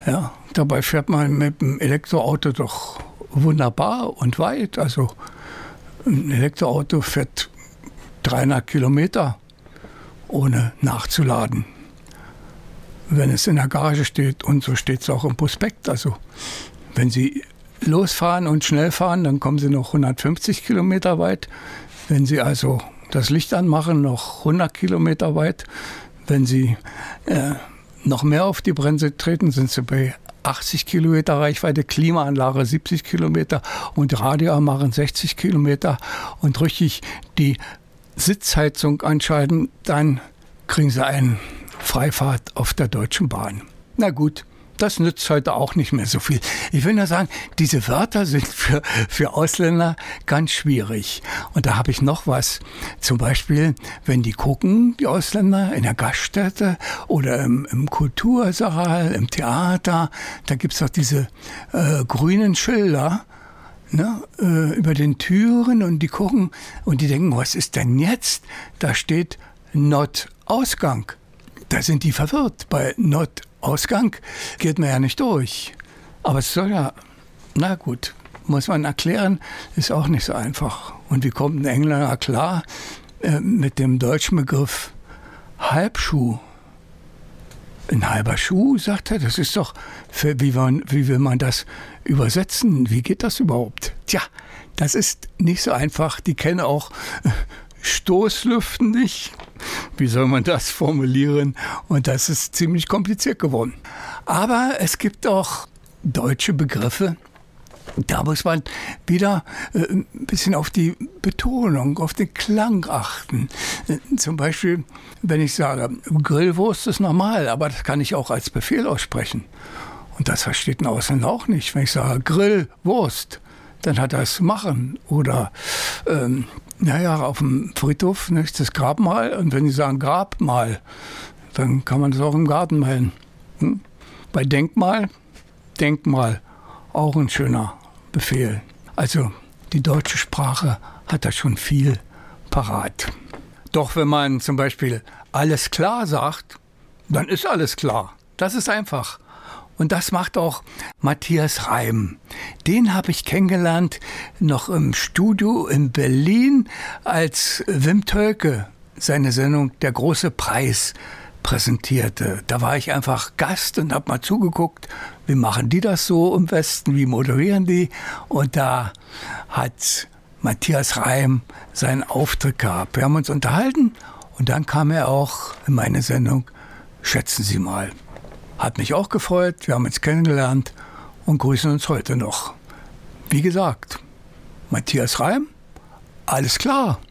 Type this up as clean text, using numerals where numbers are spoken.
Ja, dabei fährt man mit dem Elektroauto doch wunderbar und weit. Also ein Elektroauto fährt 300 Kilometer ohne nachzuladen, wenn es in der Garage steht. Und so steht es auch im Prospekt. Also wenn Sie losfahren und schnell fahren, dann kommen Sie noch 150 Kilometer weit. Wenn Sie also das Licht anmachen, noch 100 Kilometer weit. Wenn Sie noch mehr auf die Bremse treten, sind Sie bei 80 Kilometer Reichweite, Klimaanlage 70 Kilometer und Radio machen 60 Kilometer und richtig die Sitzheizung anschalten, dann kriegen Sie eine Freifahrt auf der Deutschen Bahn. Na gut, das nützt heute auch nicht mehr so viel. Ich will nur sagen, diese Wörter sind für Ausländer ganz schwierig. Und da habe ich noch was. Zum Beispiel, wenn die gucken, die Ausländer, in der Gaststätte oder im Kultursaal, im Theater, da gibt es doch diese grünen Schilder, ne, über den Türen, und die gucken und die denken, was ist denn jetzt? Da steht Notausgang. Da sind die verwirrt. Bei Notausgang geht man ja nicht durch. Aber es soll ja, na gut, muss man erklären, ist auch nicht so einfach. Und wie kommt ein Engländer klar mit dem deutschen Begriff Halbschuh? Ein halber Schuh, sagt er, das ist doch, wie will man das übersetzen? Wie geht das überhaupt? Tja, das ist nicht so einfach. Die kennen auch Stoßlüften nicht. Wie soll man das formulieren? Und das ist ziemlich kompliziert geworden. Aber es gibt auch deutsche Begriffe, da muss man wieder ein bisschen auf die Betonung, auf den Klang achten. Zum Beispiel, wenn ich sage, Grillwurst ist normal, aber das kann ich auch als Befehl aussprechen. Und das versteht ein Ausländer auch nicht. Wenn ich sage Grillwurst, dann hat er es machen. Oder auf dem Friedhof, nicht, das Grabmal. Und wenn Sie sagen Grabmal, dann kann man das auch im Garten malen. Bei Denkmal, auch ein schöner Befehl. Also die deutsche Sprache hat da schon viel parat. Doch wenn man zum Beispiel alles klar sagt, dann ist alles klar. Das ist einfach. Und das macht auch Matthias Reim. Den habe ich kennengelernt noch im Studio in Berlin, als Wim Tölke seine Sendung Der große Preis präsentierte. Da war ich einfach Gast und habe mal zugeguckt, wie machen die das so im Westen, wie moderieren die. Und da hat Matthias Reim seinen Auftritt gehabt. Wir haben uns unterhalten und dann kam er auch in meine Sendung Schätzen Sie mal. Hat mich auch gefreut, wir haben uns kennengelernt und grüßen uns heute noch. Wie gesagt, Matthias Reim, alles klar.